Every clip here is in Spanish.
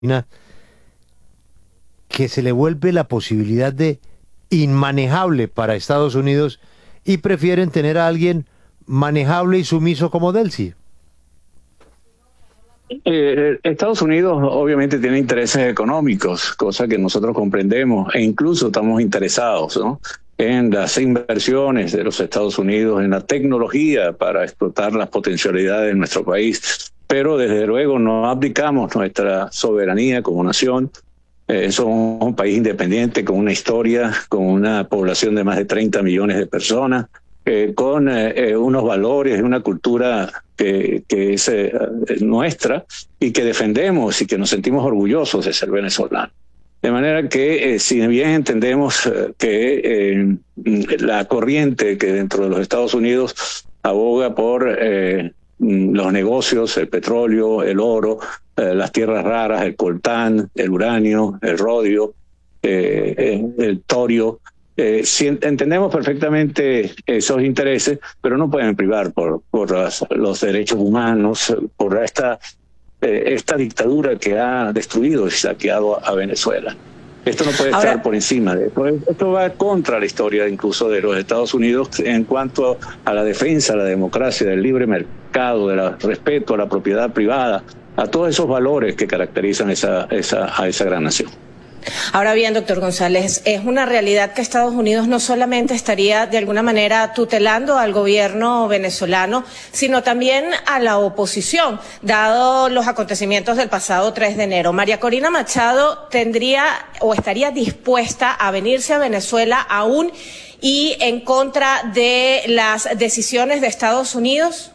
que se le vuelve la posibilidad de inmanejable para Estados Unidos y prefieren tener a alguien manejable y sumiso como Delcy? Estados Unidos obviamente tiene intereses económicos, cosa que nosotros comprendemos e incluso estamos interesados, ¿no?, en las inversiones de los Estados Unidos, en la tecnología para explotar las potencialidades de nuestro país, pero desde luego no abdicamos nuestra soberanía como nación. Somos un país independiente con una historia, con una población de más de 30 millones de personas, con unos valores y una cultura que es nuestra y que defendemos y que nos sentimos orgullosos de ser venezolanos. De manera que si bien entendemos que la corriente que dentro de los Estados Unidos aboga por los negocios, el petróleo, el oro, las tierras raras, el coltán, el uranio, el rodio, el torio, sí, entendemos perfectamente esos intereses, pero no pueden privar por los derechos humanos, por esta dictadura que ha destruido y saqueado a Venezuela. Esto no puede estar por encima de esto. Esto va contra la historia incluso de los Estados Unidos en cuanto a la defensa de la democracia, del libre mercado, del respeto a la propiedad privada, a todos esos valores que caracterizan a esa gran nación. Ahora bien, doctor González, es una realidad que Estados Unidos no solamente estaría de alguna manera tutelando al gobierno venezolano, sino también a la oposición, dado los acontecimientos del pasado 3 de enero. María Corina Machado tendría o estaría dispuesta a venirse a Venezuela aún y en contra de las decisiones de Estados Unidos.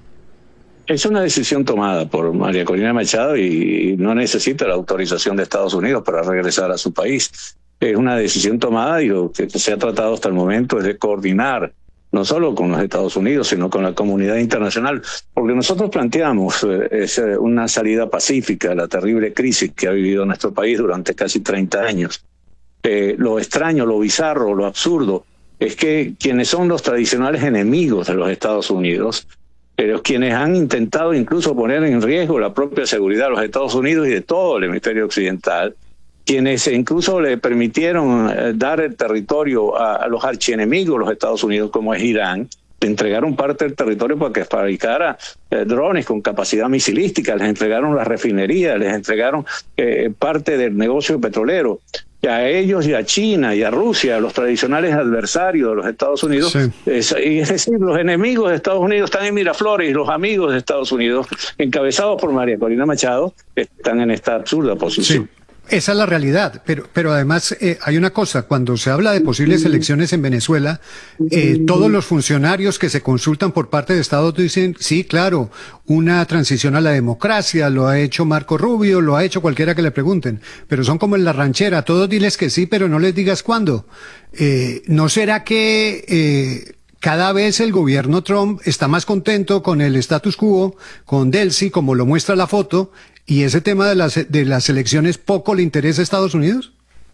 Es una decisión tomada por María Corina Machado y no necesita la autorización de Estados Unidos para regresar a su país. Es una decisión tomada y lo que se ha tratado hasta el momento es de coordinar, no solo con los Estados Unidos, sino con la comunidad internacional, porque nosotros planteamos una salida pacífica a la terrible crisis que ha vivido nuestro país durante casi 30 años. Lo extraño, lo bizarro, lo absurdo, es que quienes son los tradicionales enemigos de los Estados Unidos, pero quienes han intentado incluso poner en riesgo la propia seguridad de los Estados Unidos y de todo el hemisferio occidental, quienes incluso le permitieron dar el territorio a los archienemigos de los Estados Unidos, como es Irán, le entregaron parte del territorio para que fabricara drones con capacidad misilística, les entregaron las refinerías, les entregaron parte del negocio petrolero. Y a ellos y a China y a Rusia, los tradicionales adversarios de los Estados Unidos, sí. Es decir, los enemigos de Estados Unidos están en Miraflores y los amigos de Estados Unidos, encabezados por María Corina Machado, están en esta absurda posición. Sí. Esa es la realidad, pero además hay una cosa, cuando se habla de posibles elecciones en Venezuela, todos los funcionarios que se consultan por parte de Estados dicen, sí, claro, una transición a la democracia, lo ha hecho Marco Rubio, lo ha hecho cualquiera que le pregunten, pero son como en la ranchera, todos diles que sí, pero no les digas cuándo. ¿No será que cada vez el gobierno Trump está más contento con el status quo, con Delcy, como lo muestra la foto, y ese tema de las elecciones poco le interesa a Estados Unidos?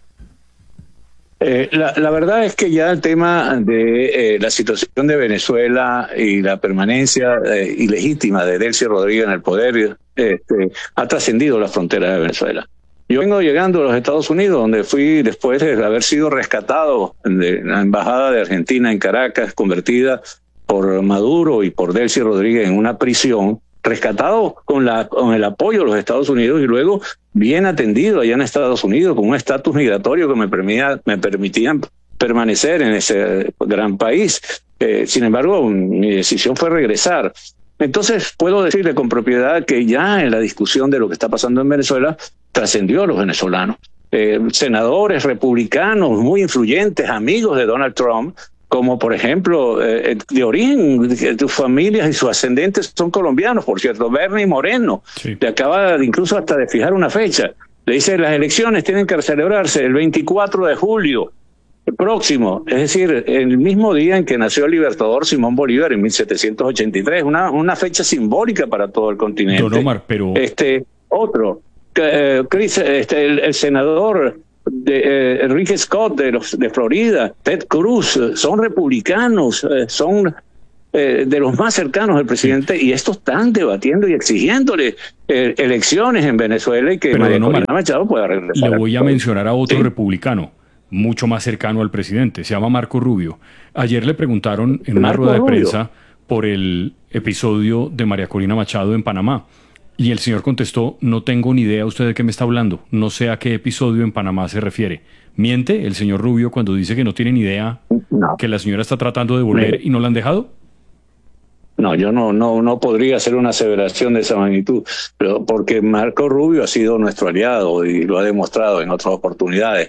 La verdad es que ya el tema de la situación de Venezuela y la permanencia ilegítima de Delcy Rodríguez en el poder ha trascendido las fronteras de Venezuela. Yo vengo llegando a los Estados Unidos, donde fui después de haber sido rescatado de la embajada de Argentina en Caracas, convertida por Maduro y por Delcy Rodríguez en una prisión, rescatado con el apoyo de los Estados Unidos y luego bien atendido allá en Estados Unidos con un estatus migratorio que me permitían permanecer en ese gran país. Sin embargo, mi decisión fue regresar. Entonces puedo decirle con propiedad que ya en la discusión de lo que está pasando en Venezuela trascendió a los venezolanos. Senadores republicanos muy influyentes, amigos de Donald Trump, como por ejemplo, de origen, tus familias y sus ascendentes son colombianos, por cierto, Bernie Moreno, sí. Le acaba incluso hasta de fijar una fecha. Le dice, las elecciones tienen que celebrarse el 24 de julio próximo, es decir, el mismo día en que nació el libertador Simón Bolívar en 1783, una fecha simbólica para todo el continente. Don Omar, pero... el senador Enrique Scott de Florida, Ted Cruz, son republicanos, son de los más cercanos del presidente, y estos están debatiendo y exigiéndole elecciones en Venezuela y que María Corina Machado pueda regresar. Le voy a mencionar a otro republicano, mucho más cercano al presidente, se llama Marco Rubio. Ayer le preguntaron en una rueda de prensa por el episodio de María Corina Machado en Panamá, y el señor contestó: no tengo ni idea usted de qué me está hablando, no sé a qué episodio en Panamá se refiere. ¿Miente el señor Rubio cuando dice que no tiene ni idea que la señora está tratando de volver y no la han dejado? No, yo no podría hacer una aseveración de esa magnitud, pero porque Marco Rubio ha sido nuestro aliado y lo ha demostrado en otras oportunidades.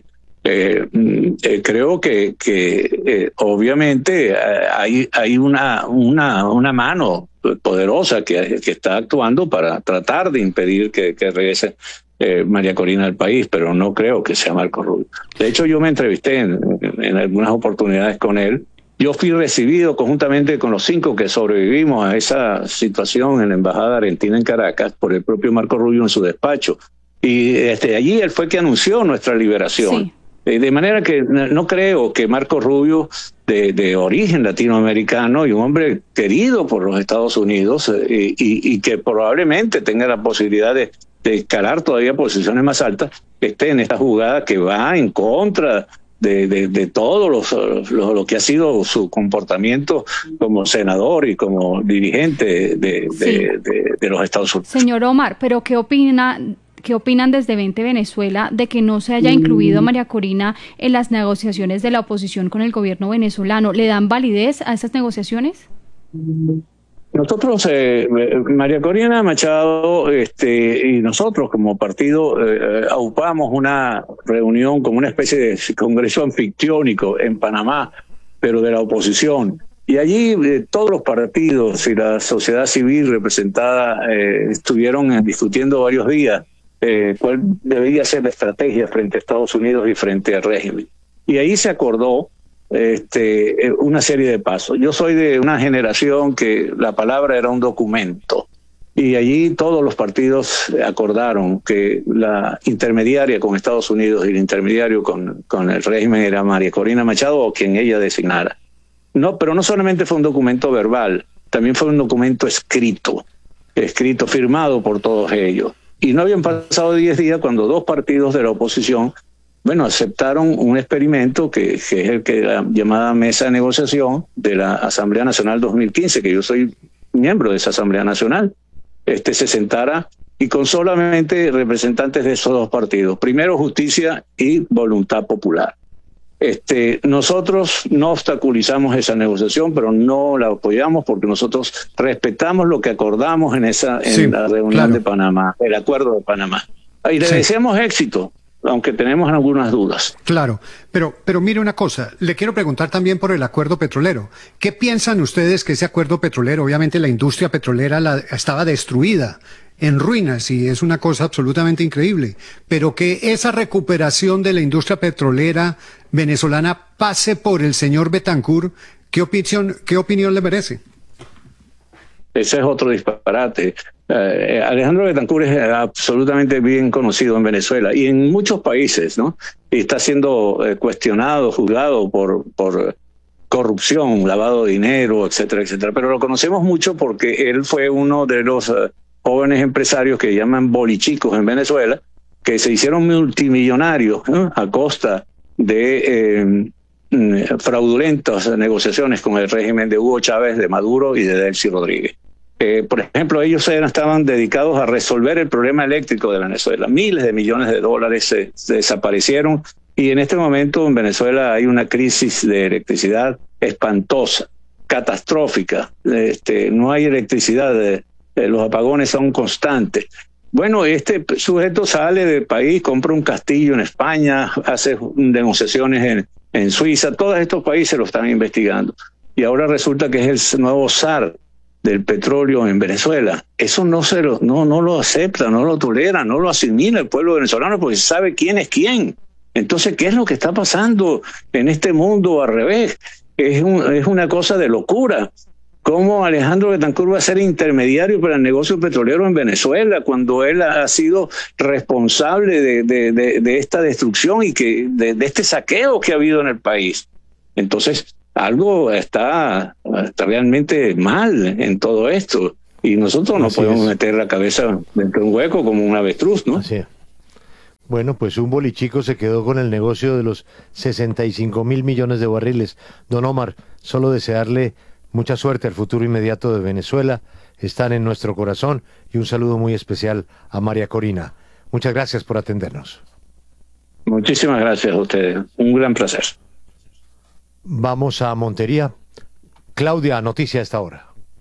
Creo que obviamente hay una mano poderosa que está actuando para tratar de impedir que regrese María Corina al país, pero no creo que sea Marco Rubio. De hecho, yo me entrevisté en algunas oportunidades con él. Yo fui recibido conjuntamente con los 5 que sobrevivimos a esa situación en la Embajada Argentina en Caracas por el propio Marco Rubio en su despacho. Y allí él fue que anunció nuestra liberación. Sí. De manera que no creo que Marco Rubio, de origen latinoamericano y un hombre querido por los Estados Unidos, y que probablemente tenga la posibilidad de escalar todavía posiciones más altas, esté en esta jugada que va en contra de todo lo que ha sido su comportamiento como senador y como dirigente de los Estados Unidos. Señor Omar, pero ¿qué opinan desde 20 Venezuela de que no se haya incluido a María Corina en las negociaciones de la oposición con el gobierno venezolano? ¿Le dan validez a esas negociaciones? Nosotros, María Corina Machado y nosotros como partido aupamos una reunión como una especie de congreso anfictiónico en Panamá, pero de la oposición. Y allí todos los partidos y la sociedad civil representada estuvieron discutiendo varios días cuál debería ser la estrategia frente a Estados Unidos y frente al régimen. Y ahí se acordó una serie de pasos. Yo soy de una generación que la palabra era un documento, y allí todos los partidos acordaron que la intermediaria con Estados Unidos y el intermediario con el régimen era María Corina Machado o quien ella designara. No, pero no solamente fue un documento verbal, también fue un documento escrito, firmado por todos ellos. Y no habían pasado 10 días cuando 2 partidos de la oposición aceptaron un experimento que es el que la llamada Mesa de Negociación de la Asamblea Nacional 2015, que yo soy miembro de esa Asamblea Nacional, se sentara y con solamente representantes de esos 2 partidos, primero Justicia y Voluntad Popular. Nosotros no obstaculizamos esa negociación, pero no la apoyamos porque nosotros respetamos lo que acordamos en la reunión de Panamá, el acuerdo de Panamá. Y le deseamos éxito, aunque tenemos algunas dudas. Claro, pero mire una cosa, le quiero preguntar también por el acuerdo petrolero. ¿Qué piensan ustedes que ese acuerdo petrolero, obviamente la industria petrolera estaba destruida, en ruinas, y es una cosa absolutamente increíble, pero que esa recuperación de la industria petrolera venezolana pase por el señor Betancur? ¿Qué opinión le merece? Ese es otro disparate. Alejandro Betancur es absolutamente bien conocido en Venezuela y en muchos países, ¿no? Y está siendo cuestionado, juzgado por corrupción, lavado de dinero, etcétera, etcétera. Pero lo conocemos mucho porque él fue uno de los jóvenes empresarios que llaman bolichicos en Venezuela, que se hicieron multimillonarios, ¿no?, a costa de fraudulentas negociaciones con el régimen de Hugo Chávez, de Maduro y de Delcy Rodríguez. Por ejemplo, ellos estaban dedicados a resolver el problema eléctrico de Venezuela. Miles de millones de dólares se desaparecieron, y en este momento en Venezuela hay una crisis de electricidad espantosa, catastrófica. No hay electricidad, los apagones son constantes. Bueno, este sujeto sale del país, compra un castillo en España, hace negociaciones en Suiza, todos estos países lo están investigando. Y ahora resulta que es el nuevo zar del petróleo en Venezuela. Eso no lo acepta, no lo tolera, no lo asimila el pueblo venezolano porque sabe quién es quién. Entonces, ¿qué es lo que está pasando en este mundo al revés? Es una cosa de locura. ¿Cómo Alejandro Betancur va a ser intermediario para el negocio petrolero en Venezuela cuando él ha sido responsable de esta destrucción y de este saqueo que ha habido en el país? Entonces, algo está realmente mal en todo esto. Y nosotros no podemos meter la cabeza dentro de un hueco como un avestruz, ¿no? Así es. Bueno, pues un bolichico se quedó con el negocio de los 65.000 millones de barriles. Don Omar, solo desearle mucha suerte al futuro inmediato de Venezuela. Están en nuestro corazón, y un saludo muy especial a María Corina. Muchas gracias por atendernos. Muchísimas gracias a ustedes. Un gran placer. Vamos a Montería. Claudia, noticia a esta hora.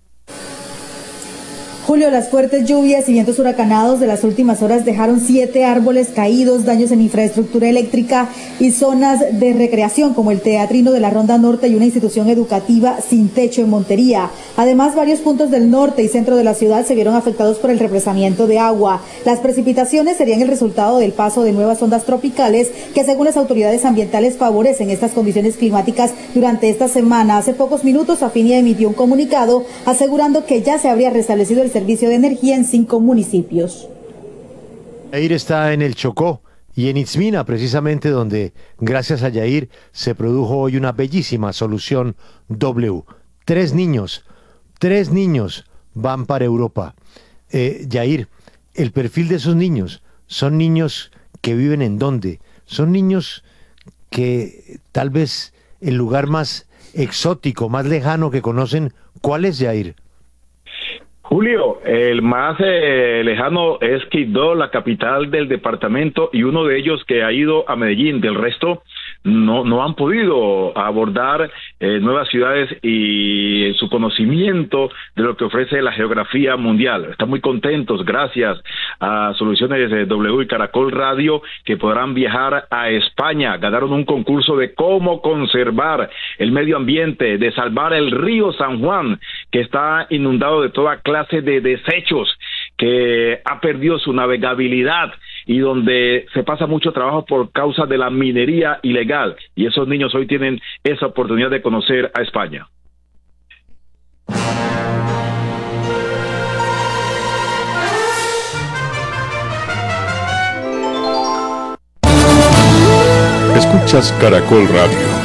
Julio, las fuertes lluvias y vientos huracanados de las últimas horas dejaron 7 árboles caídos, daños en infraestructura eléctrica y zonas de recreación como el Teatrino de la Ronda Norte y una institución educativa sin techo en Montería. Además, varios puntos del norte y centro de la ciudad se vieron afectados por el represamiento de agua. Las precipitaciones serían el resultado del paso de nuevas ondas tropicales que, según las autoridades ambientales, favorecen estas condiciones climáticas durante esta semana. Hace pocos minutos, Afinia emitió un comunicado asegurando que ya se habría restablecido el servicio de energía en 5 municipios. Yair está en el Chocó y en Itzmina, precisamente, donde gracias a Yair se produjo hoy una bellísima solución W. 3 niños van para Europa. Yair, el perfil de esos niños, ¿son niños que viven en dónde? ¿Son niños que tal vez el lugar más exótico, más lejano que conocen, cuál es, Yair? Julio, el más lejano es Quibdó, la capital del departamento, y uno de ellos que ha ido a Medellín. Del resto no han podido abordar nuevas ciudades y su conocimiento de lo que ofrece la geografía mundial. Están muy contentos gracias a Soluciones W y Caracol Radio, que podrán viajar a España. Ganaron un concurso de cómo conservar el medio ambiente, de salvar el río San Juan, que está inundado de toda clase de desechos, que ha perdido su navegabilidad y donde se pasa mucho trabajo por causa de la minería ilegal. Y esos niños hoy tienen esa oportunidad de conocer a España. Escuchas Caracol Radio.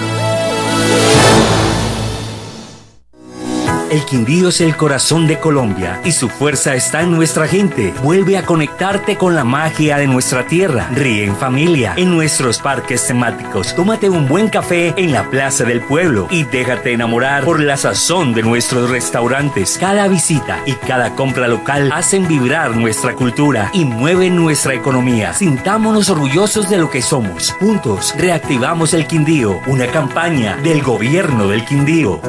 El Quindío es el corazón de Colombia y su fuerza está en nuestra gente. Vuelve a conectarte con la magia de nuestra tierra. Ríe en familia, en nuestros parques temáticos. Tómate un buen café en la Plaza del Pueblo y déjate enamorar por la sazón de nuestros restaurantes. Cada visita y cada compra local hacen vibrar nuestra cultura y mueven nuestra economía. Sintámonos orgullosos de lo que somos. Juntos reactivamos el Quindío, una campaña del Gobierno del Quindío.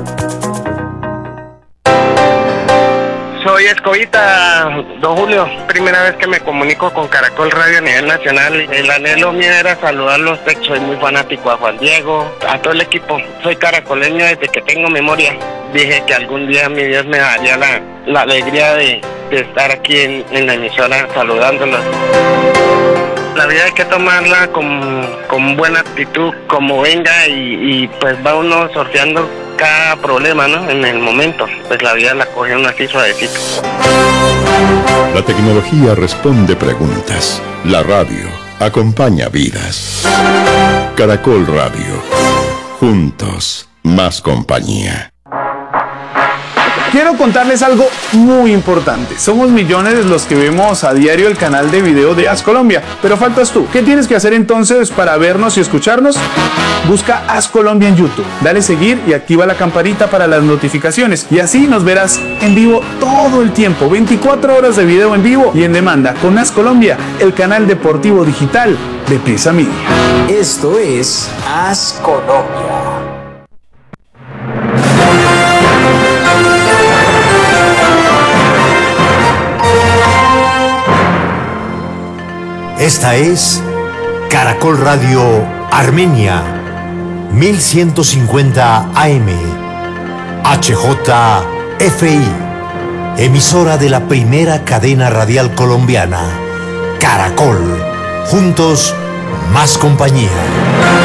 Soy Escobita, don Julio. Primera vez que me comunico con Caracol Radio a nivel nacional. El anhelo mío era saludarlos. Soy muy fanático a Juan Diego, a todo el equipo. Soy caracoleño desde que tengo memoria. Dije que algún día mi Dios me daría la alegría de estar aquí en la emisora saludándolos. La vida hay que tomarla con buena actitud, como venga, y pues va uno sorteando cada problema, ¿no? En el momento, pues la vida la coge uno así suavecito. La tecnología responde preguntas. La radio acompaña vidas. Caracol Radio. Juntos, más compañía. Quiero contarles algo muy importante. Somos millones los que vemos a diario el canal de video de As Colombia, pero faltas tú. ¿Qué tienes que hacer entonces para vernos y escucharnos? Busca As Colombia en YouTube, dale seguir y activa la campanita para las notificaciones, y así nos verás en vivo todo el tiempo, 24 horas de video en vivo y en demanda con As Colombia, el canal deportivo digital de Prisa Media. Esto es As Colombia. Esta es Caracol Radio Armenia, 1150 AM, HJFI, emisora de la primera cadena radial colombiana, Caracol, juntos, más compañía.